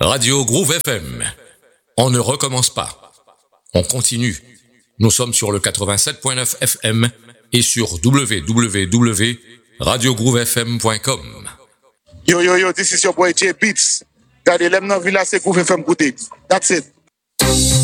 Radio Groove FM. On ne recommence pas. On continue. Nous sommes sur le 87.9 FM et sur www.radiogroovefm.com. Yo, this is your boy J Beats. Gardez, l'aime dans Villa, c'est Groove FM côté. That's it.